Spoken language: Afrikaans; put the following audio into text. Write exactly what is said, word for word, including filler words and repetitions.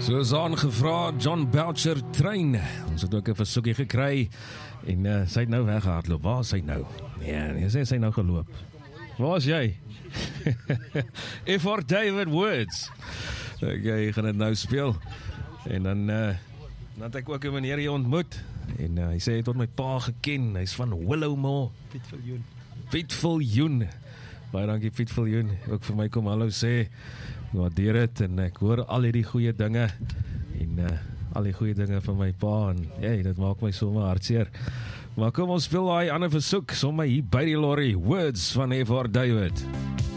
Soos aangevra, John Belcher trein. Ons het ook 'n versoekie gekry en uh, sy het nou weggehardloop. Waar is sy nou? Ja, nee, sy, sy nou geloop. Waar is jy? If for David Woods. Okay, jy gaan dit nou speel. En dan, uh, dan het ek ook 'n meneer hier ontmoet. En uh, hy sê hy het tot my pa geken. Hy's van Willowmore. Piet Viljoen. Piet Viljoen. Baie dankie Piet Viljoen. Ook vir my kom hallo sê. Waardeer het en ek hoor al hierdie goeie dinge en uh, al die goeie dinge van my pa en hey, dit maak my sommer hartseer. Maar kom ons speel daai ander versoek sommer hier by die lorry. Words van F R David.